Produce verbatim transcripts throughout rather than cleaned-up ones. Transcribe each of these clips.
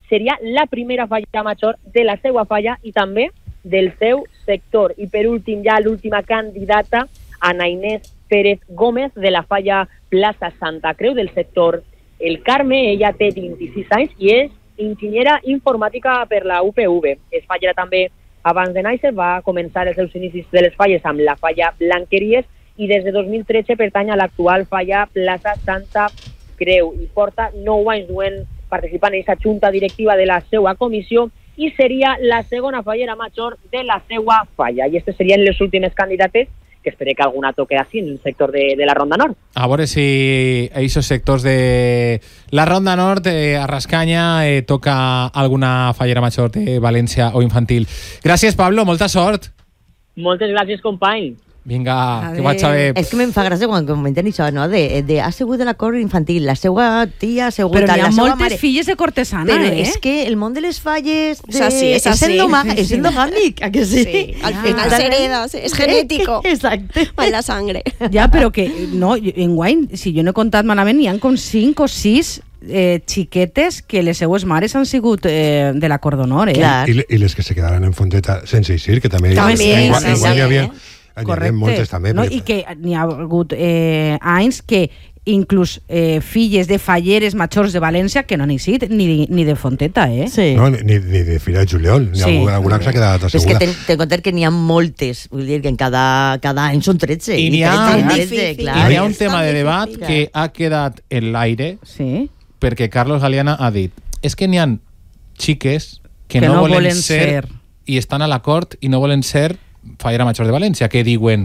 seria la primera falla major de la seva falla i també del seu sector. I per últim, ja l'última candidata, Ana Inés Pérez Gómez, de la falla Plaça Santa Creu, del sector El Carme. Ella té vint-i-sis anys i és enginyera informàtica per la U P V. És fallera també abans de néixer, va començar els seus inicis de les falles amb la falla Blanqueries i des de dos mil tretze pertany a l'actual falla Plaça Santa Creu i porta nou anys duent participant en aquesta junta directiva de la seva comissió i seria la segona fallera major de la seva falla. I aquestes serien les últimes candidates, que espero que alguna toque així en el sector de, de la Ronda Nord. A veure si a aquests sectors de la Ronda Nord, eh, a Rascanya, eh, toca alguna fallera major de València o infantil. Gràcies, Pablo, molta sort. Moltes gràcies, company. Vinga, que vaig saber. És que me'n fa gràcia quan comenten això, no? De, de ha sigut de la cort infantil, la seva tia ha sigut... Però hi ha la moltes mare... filles de cortesana, Però eh? és que el món de les falles... De... O sea, sí, és és, así. endoma... Sí, sí. és endogàmic, ¿a que sí? Sí, al Ah. final se hereda, es genético. Exacte. Va en la sangre. Ja, però que, no, en guany, si jo no he contat malament, hi ha com cinc o sis eh, xiquetes que les seues mares han sigut eh, de la Cort d'Honor, eh? Clar. I, I les que se quedaran en Fonteta sense eixir, que també... També, en, en, sí, en sí, guany hi havia... eh? Hi Correcte. havia moltes també. No? perquè- I que n'hi ha hagut eh, anys que inclús eh, filles de falleres majors de València que no han eixit ni, ni de Fonteta, eh? Sí. No, ni, ni de Fira de Juliol, ni Sí. alguna, alguna que s'ha quedat És que asseguda. ten, ten compte que n'hi ha moltes, vull dir que en cada, cada any són tretze. I n'hi ha- tretze, Difícil. tretze, I clar. hi ha un tema de debat difícil. que ha quedat en l'aire Sí. perquè Carlos Galeana ha dit és que n'hi ha xiques que, Que no, no volen, volen ser, ser. i estan a la cort i no volen ser fallera major de València, que diuen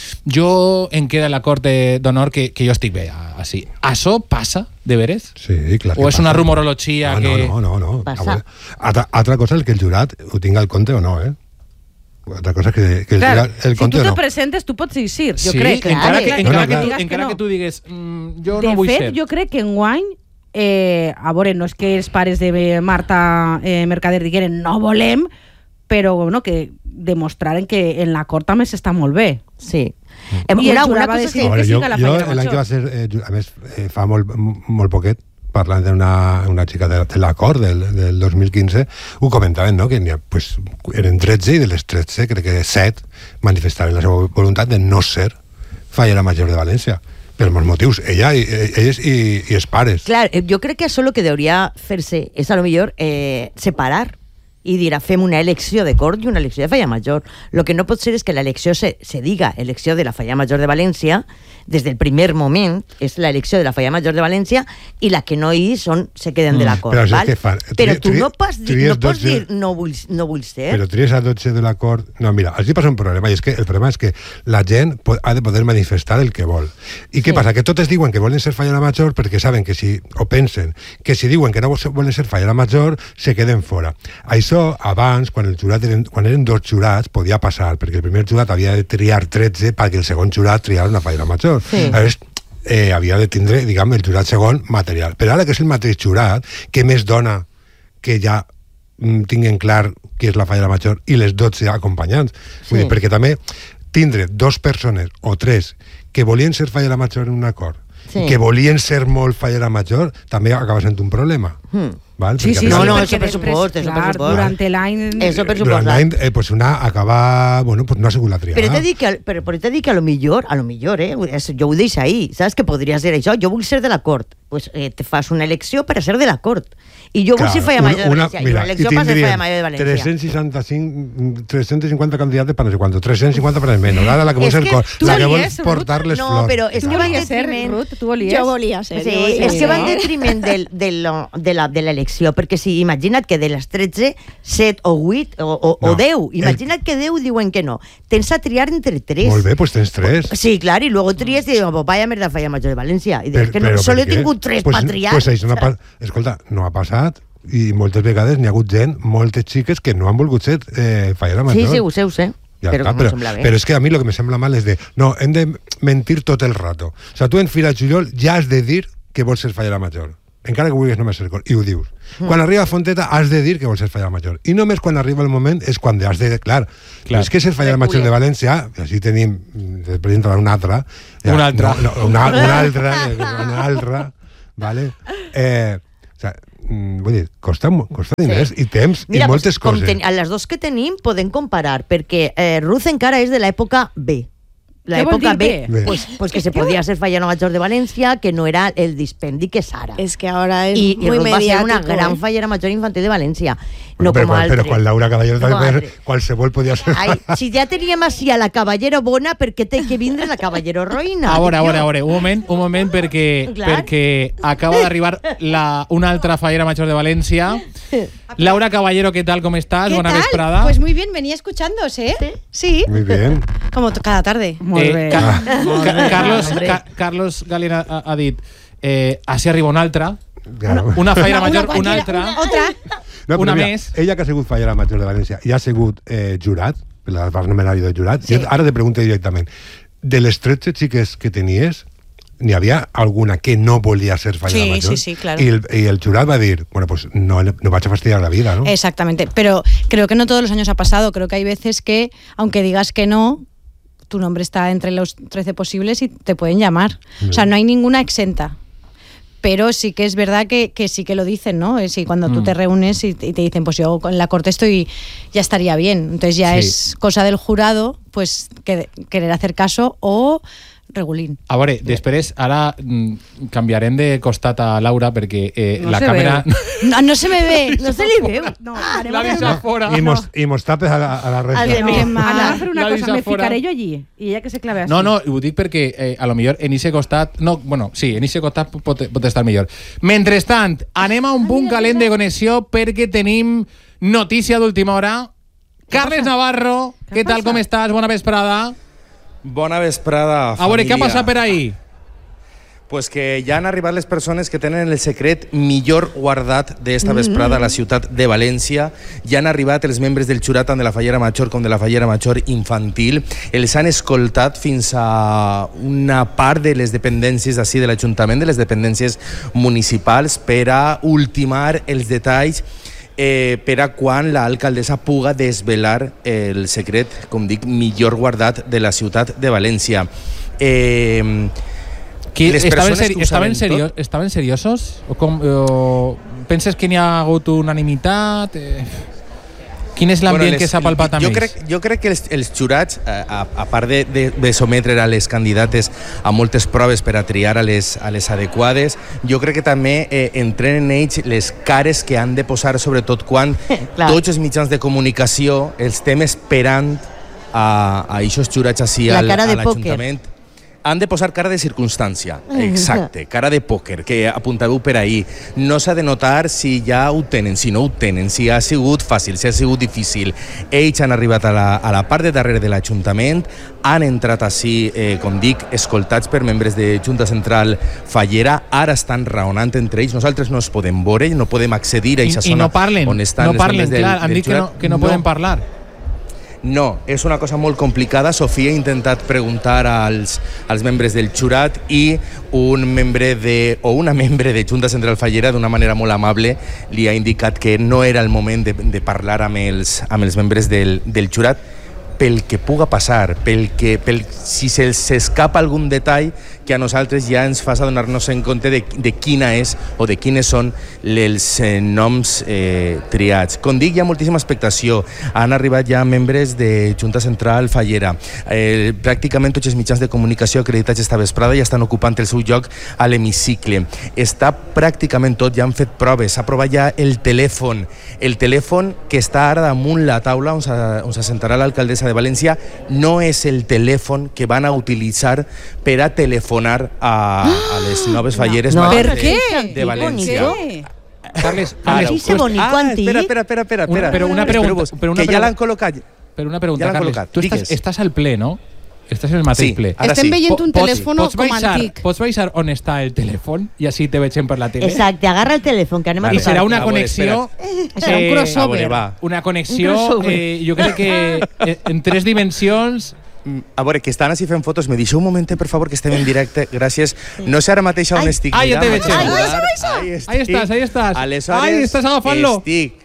jo em queda en la cort d'honor que, que jo estic bé així. Això passa, de veres? Sí, clar que O és una passa. rumorologia no, que... No, no, no. no. Passa. A veure, Altra, altra cosa és que el jurat ho tinga al compte o no, eh? Altra cosa és que, que el Clar, jurat el si compte tu o te no. presentes, tu pots eixir, jo sí, crec. encara, clar, que, clar, encara, clar. que, tu, Digues que encara no. que tu digues mm, jo De no vull fet, ser. jo crec que enguany, eh, a veure, no és que els pares de Marta eh, Mercader digueren no volem, però bueno, que demostraren que en la cort també s'està molt bé. Sí. I el Una, jurat una va cosa decidir que... A veure, que jo, siga la jo fallera l'any major. que va ser, eh, ju- a més, eh, fa molt, molt poquet, parlant d'una una xica de, de l'acord del, del dos mil quinze, ho comentaven, no?, que ha, pues, eren tretze i de les tretze crec que set manifestaven la seva voluntat de no ser fallera major de València, per molts motius, ella i, elles i, i els pares. Clar, eh, jo crec que això el que hauria fer-se és a lo millor eh, separar i dir, fem una elecció de cort i una elecció de falla major. Lo que no pot ser és que l'elecció se, se diga elecció de la falla major de València, des del primer moment és l'elecció de la falla major de València i la que no hi són, se queden de la cort. Però, val? és que fan, Però tu tri- no, pas dir, tries no pots dotze dir no vull, no vull ser. Però tries a dotze de l'acord... No, mira, aquí passa un problema, i és que el problema és que la gent po- ha de poder manifestar el que vol. I què Sí. passa? Que totes diuen que volen ser fallera major perquè saben que si, o pensen, que si diuen que no volen ser fallera major, se queden fora. Això, abans, quan, el jurat eren, quan eren dos jurats, podia passar, perquè el primer jurat havia de triar tretze perquè el segon jurat triara una fallera major. Sí. Llavors, eh, havia de tindre, diguem, el jurat segon material. Però ara que és el mateix jurat, què més dona que ja mm, tinguin clar qui és la fallera major i les dotze acompanyants? Vull Sí. dir, perquè també tindre dos persones o tres que volien ser fallera major en un acord, Sí. i que volien ser molt fallera major, també acaba sent un problema. Hmm. Val? Sí, Perquè sí, al No, final- no, perquè eso per després, supost, eso per clar, supost. Durant l'any... Eso per durant suposat. l'any, eh, pues una acaba, bueno, pues no ha sigut la triada. Però t'he dit que, però, però t'he dit que a lo millor, a lo millor, eh, és- jo ho deixo ahí, saps que podria ser això? Jo vull ser de la cort, pues eh, te fas una elecció per a ser de la cort. I jo vull ser falla major de València, i una elecció per ser falla major de València. tres-cents seixanta-cinc, tres-cents cinquanta candidates per no sé quanto, tres-cents cinquanta per menys. Ara la que vol És ser que cor, tu la que vol volies, Ruth? portar les No, flors. però és Tu que va en volies ser, detriment... Ruth? Tu volies? Jo volia ser. Sí, jo volia és que va en ser. detriment del, del, de la de l'elecció, perquè si imagina't que de les tretze, set o vuit o, o, No, o deu, el- imagina't que deu diuen que no. Tens a triar entre tres. Molt bé, pues tens tres. Sí, clar, i luego tries i diuen, pues vaya merda falla major de València. I dius que no, Però solo per he què? tingut tres pues, per triar. Pues això no ha, pa- escolta, no ha passat, i moltes vegades n'hi ha hagut gent, moltes xiques que no han volgut ser eh, fallera major. Sí, sí, ho sé, ho sé. Ja però està, com però, em sembla bé. però és que a mi el que me sembla mal és de no, hem de mentir tot el rato. O sigui, tu en Fira de Juliol ja has de dir que vols ser fallera major, encara que vulguis només ser cor, i ho dius. Mm. Quan arriba a Fonteta has de dir que vols ser fallera major, i només quan arriba el moment és quan has de... Clar, clar. És que ser fallera major de València, i així tenim, després entrarà una altra, ja, Una altra. no, no, una, una altra, una altra, vale? Eh, o sea, mm, vull dir, costa, costa diners Sí. i temps Mira, i moltes com coses. ten, a les dos que tenim podem comparar, perquè eh, Ruth encara és de l'època B. La Què vol época dir B, B? pues, pues que se podía ser Fallera Major de Valencia, que no era el dispendi que es ara. Es que ahora es y, y muy Ruth va a ser una mediático, gran ¿eh? Fallera Major infantil de Valencia. Bueno, no però, com quan, altre. però quan Laura Caballero Com també altre. qualsevol podia ser... Ai, si ja teníem així a la Caballero bona, per què té que vindre la Caballero roïna? A veure, a tio? veure, a veure, un moment, un moment perquè, Clar. perquè acaba d'arribar la, una altra fallera major de València. Laura Caballero, ¿qué tal? ¿Cómo estás? ¿Qué Buena tal? vesprada. Pues muy bien, venía escuchándos, ¿eh? Sí. Muy bien. Como to- cada tarde. Molt Eh, bé. Ca- Molt Ca- bé. Carlos, hombre. Ca- Carlos Galera ha, ha dit eh, així arriba una altra, Claro. una fallera Una- major, una una cualquiera, altra. Otra. No, però una mira, més. Ella que ha sigut fallera major de València i ha sigut eh, jurat, la vas nomenar de jurat, Sí. jo ara te pregunto directament, de les tretze xiques que tenies, n'hi havia alguna que no volia ser fallera Sí, major? sí, sí, claro. I el, i el jurat va dir, bueno, pues no, no vaig a fastidiar la vida, ¿no? Exactamente. Pero creo que no todos los años ha pasado. Creo que hay veces que, aunque digas que no, tu nombre está entre los trece posibles y te pueden llamar. O sea, no hay ninguna exenta. Pero sí que es verdad que, que sí que lo dicen, ¿no? Es y cuando tú te reúnes y, y te dicen, pues yo en la corte estoy, ya estaría bien. Entonces ya Sí. es cosa del jurado, pues que, querer hacer caso o regulín. A veure, després, ara mm, canviarem de costat a Laura perquè eh, No la se càmera... No, no se me ve. No se li veu. No, La anem a fer deixa una... fora. I mos, i mos tapes a la, a la resta. Al No, de- mal. anem a fer una La cosa, deixa me fora. ficaré jo allí i ella que se clave així. No, no, ho dic perquè eh, a lo millor en ixe costat... No, bueno, sí, en ixe costat pot, pot estar millor. Mentrestant, anem a un punt calent de connexió perquè tenim notícia d'última hora. Carles Navarro, Què què tal, passa? com estàs? Bona vesprada. Bona vesprada, A veure, què ha família. passat per ahí? Pues que ja han arribat les persones que tenen el secret millor guardat d'esta vesprada a la ciutat de València. Ja han arribat els membres del jurat tant de la Fallera Major com de la Fallera Major Infantil. Els han escoltat fins a una part de les dependències d'ací de l'Ajuntament, de les dependències municipals, per a ultimar els detalls eh, per a quan l'alcaldessa puga desvelar el secret, com dic, millor guardat de la ciutat de València. Eh... Qui, Les estaven, persones seri que ho estaven, saben serio tot. estaven seriosos? O com, o penses que n'hi ha hagut unanimitat? Eh, quin és l'ambient les- que s'ha palpat amb jo ells? crec, jo crec que els, els jurats, a, a, a part de, de, de sometre a les candidates a moltes proves per a triar a les, a les adequades, jo crec que també eh, entrenen ells les cares que han de posar, sobretot quan Clar. tots els mitjans de comunicació els estem esperant a, a aquests jurats així La al, cara a de l'Ajuntament. Han de posar cara de circumstància, exacte, cara de pòquer, que apuntàveu per ahir. No s'ha de notar si ja ho tenen, si no ho tenen, si ha sigut fàcil, si ha sigut difícil. Ells han arribat a la, a la part de darrere de l'Ajuntament, han entrat així, eh, com dic, escoltats per membres de Junta Central Fallera, ara estan raonant entre ells, nosaltres no els podem veure, no podem accedir a I, aquesta I zona no parlen, on estan no els parlen, membres del, clar, han del dit que no, jurat. que no poden parlar. No, és una cosa molt complicada. Sofia ha intentat preguntar als, als membres del jurat i un membre de, o una membre de Junta Central Fallera d'una manera molt amable li ha indicat que no era el moment de, de parlar amb els, amb els membres del, del jurat pel que puga passar, pel que, pel, si se'ls escapa algun detall que a nosaltres ja ens fa adonar-nos en compte de, de quina és o de quines són els eh, noms eh, triats. Com dic, hi ha moltíssima expectació. Han arribat ja membres de Junta Central Fallera. Eh, pràcticament tots els mitjans de comunicació acreditats esta vesprada ja estan ocupant el seu lloc a l'hemicicle. Està pràcticament tot, ja han fet proves, s'ha provat ja el telèfon. El telèfon que està ara damunt la taula on s'assentarà l'alcaldessa de València no és el telèfon que van a utilitzar per a telefonar a, a les noves falleres No, majors ¿per qué? de, de València. ¿Qué? Carles, Ara, Sí, Carles, se bonico ah, antic. espera, espera, espera, espera, Una- espera. però una pregunta- Espereu-vos, però una que ja pregunta- l'han col·locat. però una pregunta, Ja l'han Carles. col·locat. Tu estàs, Digues. estàs al ple, no? Estàs en el mateix Sí, ple. ara Estem sí. veient un Po- pots- telèfon pots com baixar, antic. Pots baixar on està el telèfon i així te veiem per la tele? Exacte, agarra el telèfon, que anem a I tocar. serà una A veure, connexió... Serà un eh, crossover. A veure, va. Una connexió, Un crossover. eh, jo crec que eh, en tres dimensions... Mm, A veure, que estan així fent fotos. Me deixeu un moment, per favor, que estem en directe. Gràcies. No sé ara mateix on Ai, estic. ai, ja te mirant, veig. vaig a Ai, saludar. Ahí Ahí estàs, ahí estàs. Aleshores, Ai, estàs agafant-lo. Estic.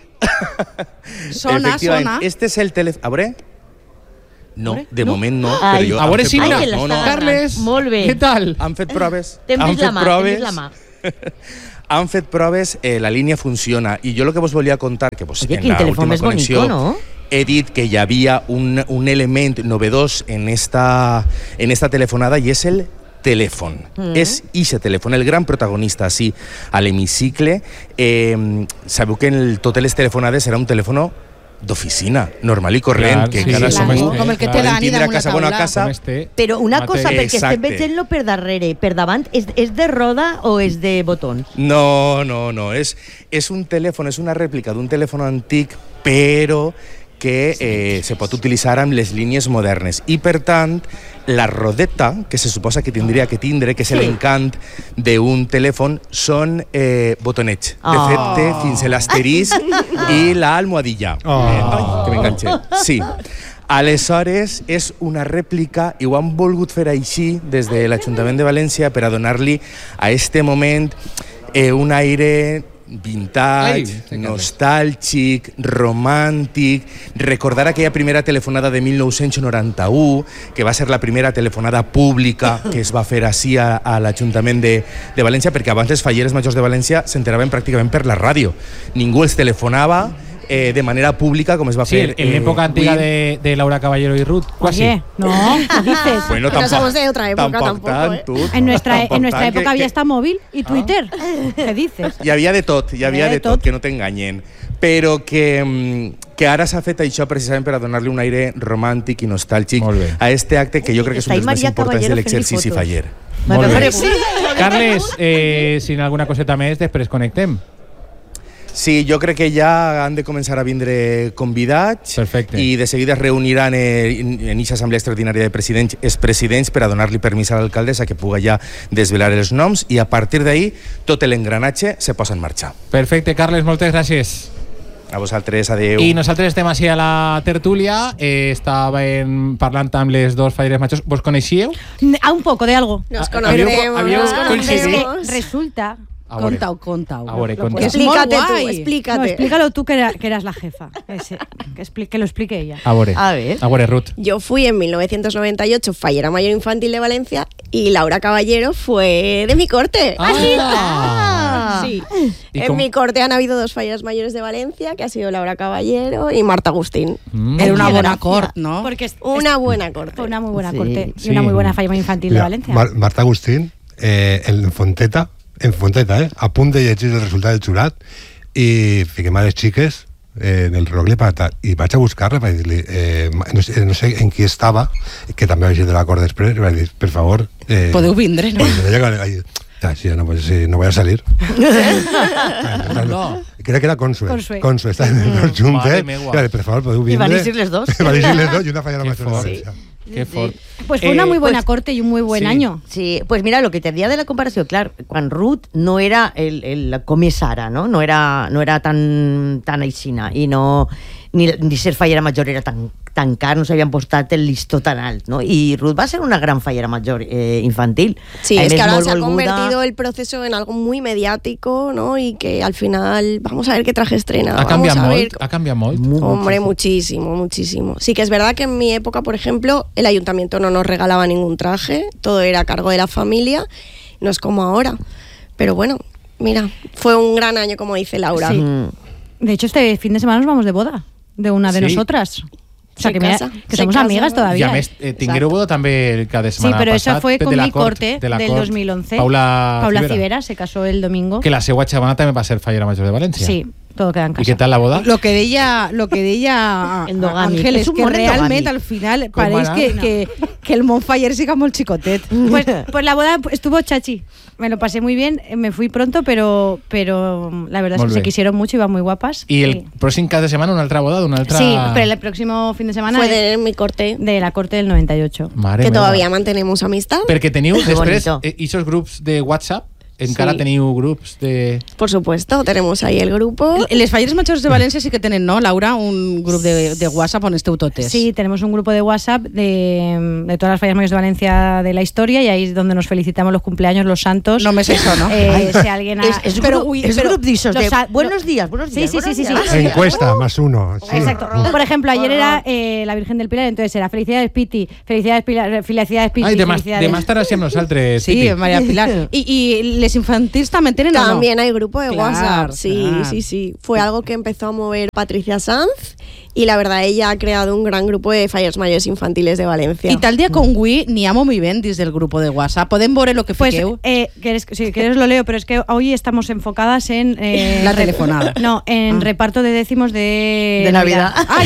Sona, Efectivament, sona. Este és el telèfon. A veure? No, de moment no. Ai, però jo A han veure fet si mira, Ai, proves. que no, l'està no. Carles, Molt bé. què tal? Han fet proves. T'hem han vist la fet mà, t'hem proves. vist la mà. han fet proves, eh, la línia funciona. I jo el que vos volia contar, que vos, Oye, en quin la telèfon última més connexió bonico, no? he dit que hi havia un, un element novedós en esta, en esta telefonada i és el telèfon. Mm. És ixe telèfon, el gran protagonista així a l'hemicicle. Eh, sabeu que en el, totes les telefonades serà un telèfon d'oficina, normal i corrent, Clar, que sí, cada sí, som com un, este, com el que té podem Dani tindre a damunt la casa bona taula. casa. Com este Però una mateix. cosa, perquè Exacte. estem veient-lo per darrere, per davant, és, és de roda o és de botons? No, no, no, és, és un telèfon, és una rèplica d'un telèfon antic, però que eh, se pot utilitzar amb les línies modernes. I, per tant, la rodeta, que se suposa que tindria que tindre, que és Sí. l'encant d'un telèfon, són eh, botonets. De Oh. fet, té fins a l'asterisc i l'almohadilla. Oh. Eh, ai, que m'enganxe. Sí. Aleshores, és una rèplica i ho han volgut fer així des de l'Ajuntament de València per a donar-li a este moment eh, un aire vintage, Ai, nostàlgic, romàntic, recordar aquella primera telefonada de mil nou-cents noranta-u, que va ser la primera telefonada pública que es va fer així a, a l'Ajuntament de, de València, perquè abans les falleres majors de València s'enteraven pràcticament per la ràdio. Ningú els telefonava eh, de manera pública com es va Sí, fer. en l'època eh, antiga avui. de, de Laura Caballero y Ruth. Quasi. Oye, no, ¿qué dices? Bueno, Pero tampoc, somos de otra época, tampoc tampoco, tant, ¿eh? tu, En nuestra, tampoc en nuestra tant, época que- había que- hasta móvil y Twitter. ¿Qué dices? Hi havia de tot, hi havia Hi havia de de tot, tot. que no t'enganyen. Però que, mm, que ara s'ha fet això precisament per a donar-li un aire romàntic i nostàlgic Molt bé. a este acte que jo crec que és un Està ahí dels més Maria importants de Caballero l'exercici fent-li fotos. faller. Molt Me bé. parece- Carles, eh, sin alguna coseta més, després connectem. Sí, jo crec que ja han de començar a vindre convidats. Perfecte. I de seguida es reuniran en aquesta assemblea extraordinària de presidents, els presidents per a donar-li permís a l'alcaldessa que puga ja desvelar els noms i a partir d'ahí tot l'engranatge se posa en marxa. Perfecte, Carles, moltes gràcies. A vosaltres, adeu. I nosaltres estem així a la tertúlia, eh, estàvem parlant amb les dos falleres majors. Vos coneixíeu? A un poco de algo. Nos Ah, havíeu- conocemos. havíeu nos coincidit? conocemos. Resulta... A veure. Contao, contao. A veure, Lo contao. que es muy Explícate tú, guay. explícate. No, explícalo tú que, era- que eras la jefa. Ese, que, expli- que lo explique ella. A veure. A ver. A veure, Ruth. Yo fui en mil novecientos noventa y ocho fallera mayor infantil de Valencia y Laura Caballero fue de mi corte. Ah. Sí. ¿Y En cómo- mi corte han habido dos falleras mayores de Valencia, que ha sido Laura Caballero y Marta Agustín. Mm. Era una Qué buena gracia. corte, ¿no? Porque es, Una buena corte. Fue una muy buena Sí, corte y sí. una muy buena falla infantil Mira, de Valencia. Mar- Marta Agustín, eh, en Fonteta, en Fonteta, eh, a punt de llegir el resultat del jurat i fiquem a les xiques eh, en el rogle pata, i vaig a buscar-la per dir-li, eh, no, sé, no sé en qui estava, que també va ser de l'acord després, i vaig dir, per favor... Eh, Podeu vindre, no? pues, ella que- ahí, ah, sí, no, pues, sí, no voy a salir. No. Crec que era Consue. Consue. Consue, està en el junte. Mare meua. I va dir, per favor, podeu I vindre. van eixir les dos. Van eixir les dos i una falla Qué la major de fort. València. Qué fort. Pues fue una Eh, muy buena pues- corte y un muy buen sí. año. Sí, pues mira, lo que te decía de la comparació, clar, quan Ruth no era el, el com és ara, no? No era, no era tan, tan aixina i no, ni, ni ser fallera major era tan, tan car, no s'havien postat el listó tan alt, no? I Ruth va ser una gran fallera major eh, infantil. Sí, A es més, que ahora molt se ha volguda. convertido el proceso en algo muy mediático, ¿no? Y que al final, vamos a ver qué traje estrena. Ha vamos canviat a ver molt? Ha canviat molt? Muy Hombre, muchísimo. muchísimo, muchísimo. Sí que es verdad que en mi época, por ejemplo, el ayuntamiento no nos regalaba ningún traje, todo era a cargo de la familia, no es como ahora. Pero bueno, mira, fue un gran año, como dice Laura. Sí. Mm. De hecho, este fin de semana nos vamos de boda de una de Sí. nosotras. O sea, Se que, mira, casa, que se somos casa, amigas ¿no? I todavía. a més, eh, tinguéreu boda també cada Sí, setmana pero esa passat, fue de con la mi cort, corte de la del cort. dos mil once. Paula, Paula Civera, Civera se casó el domingo. que la seva xamana també va ser fallera major de València. Sí, todo queda en casa. I què tal la boda? Lo que de ella, lo que de ella Endogàmic. Ángeles, És un que món realment endogàmic. al final Com pareix va que, anar? que, que el Montfire siga molt chicotet. Pues, pues la boda estuvo chachi. Me lo pasé muy bien, eh, me fui pronto, pero, pero la verdad es Molt que se bé. quisieron mucho, iban muy guapas. I el Sí. pròxim cap de setmana una altra boda d'una altra... Sí, pero el próximo fin de semana Fue es de mi corte, de la corte del noventa y ocho. Mare que meva. todavía mantenemos amistad. Perquè teniu Que després bonito. eh, esos grups de WhatsApp, encara Sí. teniu grups de... Por supuesto, tenemos ahí el grupo. Les falleres majors de Valencia sí que tienen, ¿no, Laura? Un grupo de, de WhatsApp on esteu totes. Sí, tenemos un grupo de WhatsApp de, de todas las fallas mayores de Valencia de la historia y ahí es donde nos felicitamos los cumpleaños, los santos. No me sé eso, ¿no? Eh, si alguien ha- Es, es, pero, grup, uy, es pero grup d'ixos los de sa- buenos días, buenos Sí, días. sí, buenos sí, sí, días. sí. Encuesta, más uno. Sí. Exacto. Por ejemplo, ayer era eh, la Virgen del Pilar, entonces era felicidades Piti, felicidades Pilar, felicidades Piti, Ai, demà, felicidades. demà estaràs amb nosaltres, Sí, Piti. María Pilar. Y, y les Mayores Infantiles también tienen o no? También hay grupo de Claro, WhatsApp, sí, claro. sí, sí. Fue algo que empezó a mover Patricia Sanz y la verdad ella ha creado un gran grupo de falleros mayores infantiles de Valencia. Y tal día con Wii ni amo muy bien desde el grupo de WhatsApp. Podem veure lo que Pues, fiqueu? eh, queres, si quieres lo leo, pero es que hoy estamos enfocadas en... eh, La re- telefonada. No, en reparto de décimos de... De Navidad. Ah,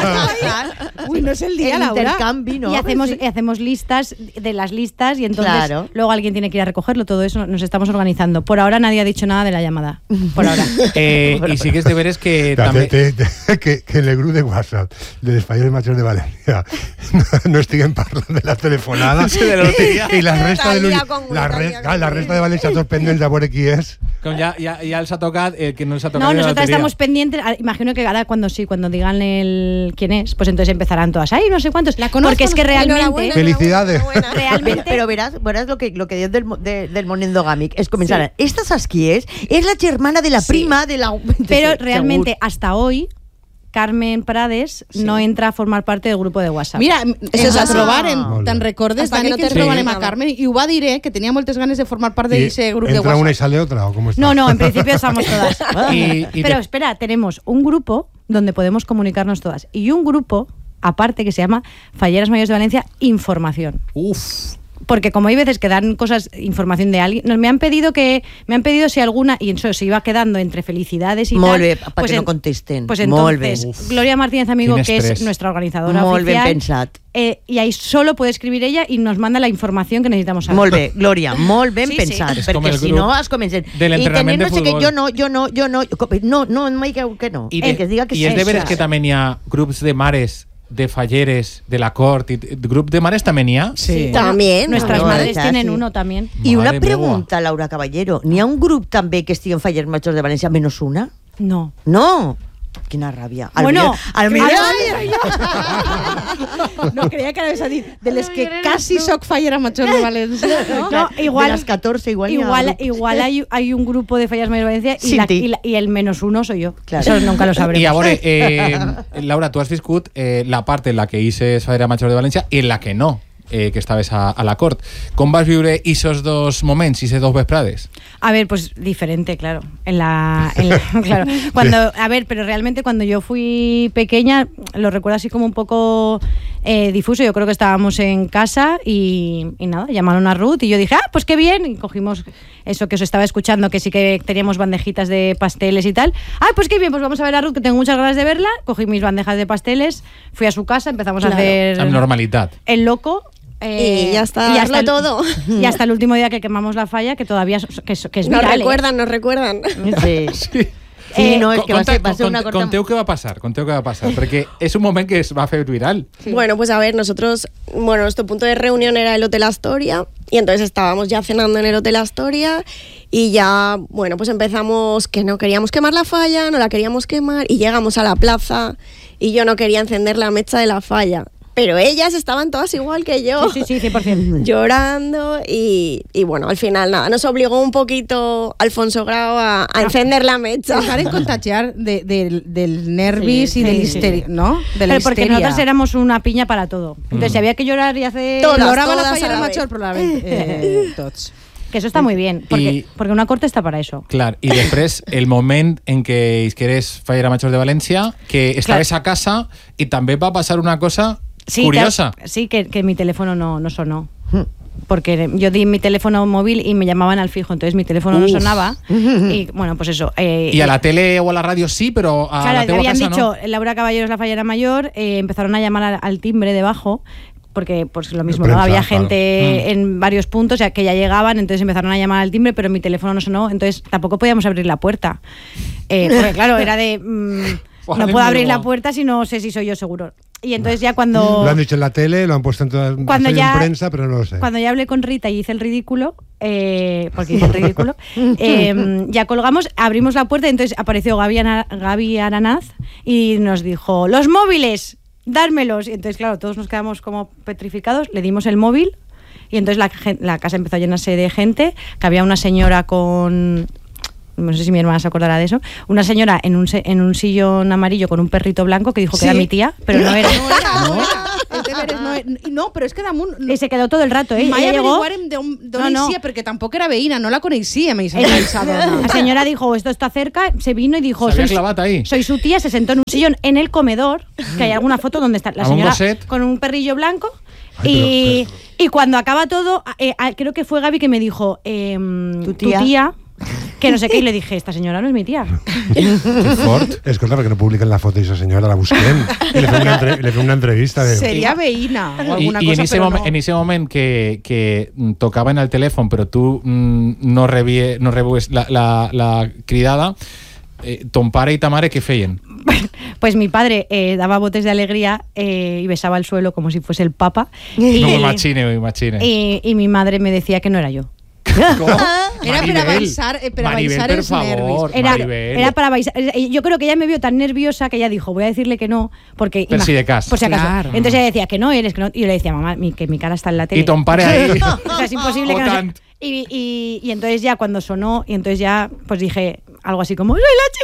ya. Uy, no es el día, El Laura. intercambio, ¿no? Y hacemos, Sí. y hacemos listas de las listas y entonces Claro. luego alguien tiene que ir a recogerlo. Todo eso nos estamos organizando. Por ahora nadie ha dicho nada de la llamada. Por ahora. Eh, y sí que es de veres que Espera, també... te- te- que, que en el grup de WhatsApp de les falleres majors de València no, no estiguen parlant de la telefonada Sí, de la loteria. i la resta de, Tal dia l'Uni- com la, tal re, dia clar, com la tal. resta de València tots pendents de veure qui és. Com ya, ya, ya els ha tocat, el que no els ha tocat No, de la nosotras lotería. estamos pendientes. Ah, imagino que ahora cuando sí, cuando digan el quién es, pues entonces empezarán todas. Ay, no sé cuántos. La conozco, Porque es que no sé. realmente, Enhorabuena, Felicidades. enhorabuena. Pero, realmente, pero verás, verás lo que lo que dios del, mo- de- del món endogàmic es comenzar a, esta saps qui és? És la germana de la Sí. prima de la... pero Segur. realmente hasta hoy Carmen Prades no entra a formar parte del grupo de WhatsApp. Mira, Eso ens és així. trobarem, Molt te'n bé. recordes, Hasta Dani, que no que te ens trobarem reunís a nada. Carmen i ho va dir, eh, que tenia moltes ganes de formar part I d'aquest grup de entra una y WhatsApp. sale otra, ¿o cómo está? No, no, en principio estamos todas. Y- y Pero de- espera, tenemos un grupo donde podemos comunicarnos todas y un grupo aparte que se llama Falleras Mayores de Valencia Información. Uf. Porque como hay veces que dan cosas, información de alguien, nos me han pedido que me han pedido si alguna y eso se iba quedando entre felicidades y Molt tal. bé, pa' que no contesten. Pues Molt bé. entonces Uf. Gloria Martínez Amigo, Quin que estrés. es nuestra organizadora Molt ben oficial, pensat. eh, y ahí solo puede escribir ella y nos manda la información que necesitamos saber. Molt bé, Glòria, molt ben Sí, sí. pensat, És com perquè el si grup no es comencen de l'entrenament i tenir de no sé què, futbol. jo no, jo no, jo no, no, no, no me digue que no, I, el de, que diga que i sí. és de veres que també n'hi ha grups de mares, de falleres, de la cort, i grup de mares també n'hi ha? Sí. También. Nuestras No, madres ya, tienen sí. uno también. I una Mare pregunta, Laura Caballero, n'hi ha un grup també que estigui en Fallers Majors de València menys una? No. No. Quina ràbia. Al Bueno, millor- al millor... No, creia que anaves a dir de les que quasi soc fallera major de València. No? No, igual, de las catorce igual n'hi ha igual, grup. igual hay, hay un grupo de Fallas Mayores de Valencia y, Sin la- ti. y la- y el menos uno soy yo. Claro. Eso nunca lo sabremos. I a veure, eh, Laura, tu has viscut eh, la part en la que Ises era major de València i en la que no, eh, que estaves a, a la cort. Com vas viure esos dos moments, esos dos vesprades? A ver, pues diferente, claro. En la, en la- claro. Cuando, a ver, pero realmente cuando yo fui pequeña, lo recuerdo así como un poco eh, difuso. Yo creo que estábamos en casa y, y nada, llamaron a Ruth y yo dije, ah, pues qué bien. Y cogimos eso que os estaba escuchando, que sí que teníamos bandejitas de pasteles y tal. Ah, pues qué bien, pues vamos a ver a Ruth, que tengo muchas ganas de verla. Cogí mis bandejas de pasteles, fui a su casa, empezamos Claro. a hacer Amb normalitat. el loco. eh, Y ya está, y darlo el- todo. Y hasta el último día que quemamos la falla, que todavía es- que es, que es Nos viral, ¿eh? recuerdan, nos recuerdan. Sí. Sí. Sí, Eh, no, és que va ser, va ser Conte- una corta... Conteu què va passar, conteu què va passar, perquè és un moment que es va fer viral. Bueno, pues a ver, nosotros, bueno, nuestro punto de reunión era el Hotel Astoria y entonces estábamos ya cenando en el Hotel Astoria y ya, bueno, pues empezamos que no queríamos quemar la falla, no la queríamos quemar y llegamos a la plaza y yo no quería encender la mecha de la falla. Pero ellas estaban todas igual que yo. Sí, sí, sí, cien por ciento. Llorando y, y bueno, al final nada, nos obligó un poquito Alfonso Grau a, a encender la mecha. Dejar en contagiar de, del, del nervis Sí, y del sí, sí. histeria, ¿no? De la Pero porque histeria. nosotros éramos una piña para todo. Entonces, si había que llorar y hacer... Todas, Plorava la todas a fallera la major, vez. ploràvem eh, tots. Que eso está muy bien, porque, Y- porque una corte está para eso. Clar, i després el moment en què isqueres Fallera Major de València, que estaves a casa i també va passar una cosa Sí, curiosa. que- sí, que, que mi teléfono no, no sonó. Porque yo di mi teléfono móvil y me llamaban al fijo, entonces mi teléfono no Uf. sonaba. Y bueno, pues eso. eh, I a la tele o a la ràdio sí, però a Claro, la teua habían casa dicho, no. Laura Caballero es la fallera mayor, eh, empezaron a llamar al, al timbre debajo, porque pues lo mismo, prensa, ¿no? Había claro. gente en varios puntos ya que ya llegaban, entonces empezaron a llamar al timbre, pero mi teléfono no sonó, entonces tampoco podíamos abrir la puerta. Eh, porque claro, era de... mm, no Vale, puedo abrir mierda. la puerta si no sé si soy yo seguro. Y entonces ya cuando... Lo han dicho en la tele, lo han puesto en toda Cuando en ya- prensa, pero no lo sé. Cuando ya hablé con Rita y hice el ridículo, eh, porque hice el ridículo, eh, ya colgamos, abrimos la puerta y entonces apareció Gaby, Ana- Gaby Aranaz y nos dijo, los móviles, dármelos. Y entonces, claro, todos nos quedamos como petrificados, le dimos el móvil y entonces la, gen- la casa empezó a llenarse de gente, que había una señora con... No sé si mi hermana se acordará de eso. Una señora en un, se- en un sillón amarillo con un perrito blanco que dijo que Sí. era mi tía, pero no era. No era, no era. Els deberes no... No, però és que damunt... I se quedó todo el rato, eh? Mai Ella llegó... averiguarem d'on No, no. eixia, perquè tampoc era veïna, no la coneixíem, esa Ella- esa dona. La señora dijo, esto está cerca, se vino y dijo, Se había soy, clavado ahí. soy su tía, se sentó en un sillón en el comedor, que hay alguna foto donde está la ¿A un señora goset? con un perrillo blanco. Ay, y, y cuando acaba todo, eh, eh, creo que fue Gaby que me dijo, em, ¿Tu tu tía? tía, que no sé qué, y le dije, esta señora no es mi tía. Que fort. Escolta, perquè no publiquen la foto d'aquesta senyora, la busquem i li fem una, entre, li fem una entrevista de... Seria veïna o I, alguna i en cosa, ese però moment, no. en ese moment que, que mm, tocaven el telèfon però tu mm, no, rebie, no rebues la, la, la cridada, eh, ton pare i ta mare què feien? Pues mi padre eh, daba botes de alegría eh, y besaba el suelo como si fuese el papa. Y, No me imagine, me imagine. y, y mi madre me decía que no era yo. Era per a baixar, eh, per a Maribel, baixar per els favor, nervis. Era, Maribel. era para bailar. Yo creo que ella me vio tan nerviosa que ella dijo, voy a decirle que no, porque... Per ima- si de cas. Por si acaso. Claro. Entonces ella decía que no, eres que no. Y yo le decía, mamá, mi, que mi cara está en la tele. I ton pare ahí. O sea, es imposible que no Votant. se- y, y, y entonces ya cuando sonó, y entonces ya pues dije algo así como, soy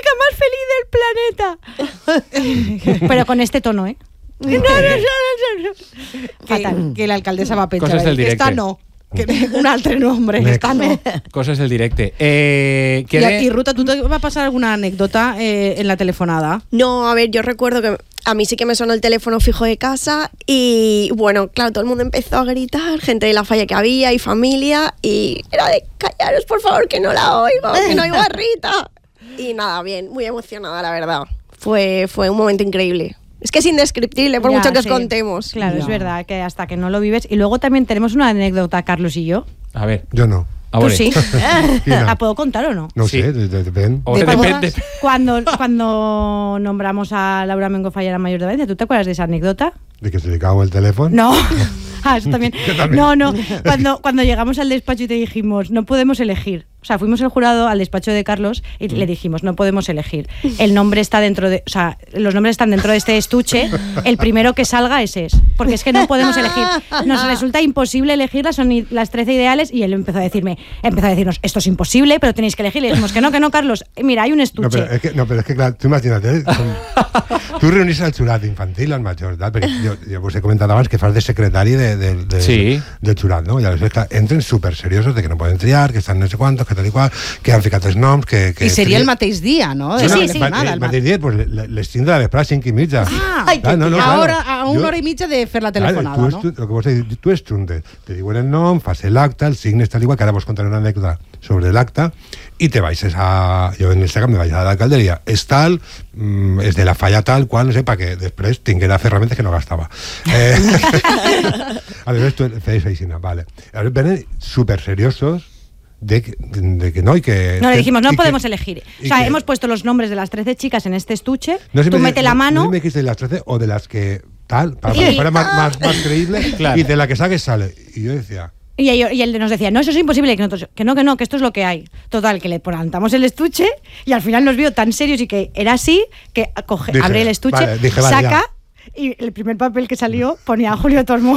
la chica más feliz del planeta. Pero con este tono, ¿eh? No, no, no, no, no. Fatal. Que, que l'alcaldessa va penjar. Coses del que directe. Esta no. Que un altre nombre, Next. esta no. Coses del directe. Eh, I, quede... I Ruta, ¿tú te va a pasar alguna anécdota eh, en la telefonada? No, a ver, yo recuerdo que a mí sí que me sonó el teléfono fijo de casa y bueno, claro, todo el mundo empezó a gritar, gente de la falla que había y familia, y era de callaros por favor que no la oigo, que no oigo a Rita. Y nada, bien, muy emocionada la verdad. Fue, fue un momento increíble. Es que es indescriptible por Ya, mucho que os sí. contemos. Claro, Ya. es verdad que hasta que no lo vives. Y luego también tenemos una anécdota, Carlos y yo. A ver, Jo no. a Tú veure. sí. Quina? ¿La puedo contar o no? No ho Sí. sé, de- de- depèn. O De depèn, cuando, de- cuando, cuando nombramos a Laura Mengo Fallera Mayor de Valencia, ¿tú te acuerdas de esa anécdota? De que se le cago el teléfono. No. Ah, eso también. Yo también. No, no. Cuando, cuando llegamos al despacho y te dijimos, no podemos elegir. O sea, fuimos el jurado al despacho de Carlos y le dijimos, no podemos elegir. El nombre está dentro de... O sea, los nombres están dentro de este estuche. El primero que salga ese es. Porque es que no podemos elegir. Nos resulta imposible elegirlas, son i- las trece ideales. Y él empezó a decirme, empezó a decirnos, esto es imposible, pero tenéis que elegir. Le dijimos que no, que no, Carlos. Mira, hay un No, estuche. però és que, no, però és que clar, tu imagina't, eh? Com, tu reunís el jurat infantil, el major, tal, perquè jo, jo vos he comentat abans que fas de secretari de, de, de, Sí. del jurat, no? I aleshores, clar, entren super seriosos de que no poden triar, que estan no sé quantos, que tal i qual, que han ficat els noms, que... que I seria el trien. mateix dia, no? Sí, De la sí, sí. telefonada, El el mateix dia, pues, le- les tinc de la vesprada, cinc i mitja. Ah, Ai, que no, no, a, claro. hora, a una Jo- hora i mitja de fer la Claro, telefonada, tu, no? estu- lo que vos he dit, tu estruntes, te diuen el nom, fas l'acte, el signes tal igual, que ara vos contaré una anècdota sobre l'acte, i te baixes a... Jo en este cas me vaig a l'alcalderia. És tal, mm, és de la falla tal, qual, no sé, perquè després tinguera ferramentes que no gastava. Eh, aleshores tu feies aixina, vale. Aleshores venen super seriosos de, que- de que no, y que... No, le que- dijimos, no y que- podemos elegir. y O sea, que- hemos puesto los nombres de las trece chicas en este estuche. No sé tú me- mete la no- mano. No me dijiste de las trece o de las que tal, para, Y- para que fuera más, más, más creíble, Claro. y de la que saques sale. Y yo decía... Y, ello- y él nos decía, no, eso es imposible. Y que, nosotros, que no, que no, que esto es lo que hay. Total, que le plantamos el estuche y al final nos vio tan serios y que era así, que coge, Dije, abre el estuche, vale, dije, vale, saca ya. y el primer papel que salió ponía a Julio Tormo.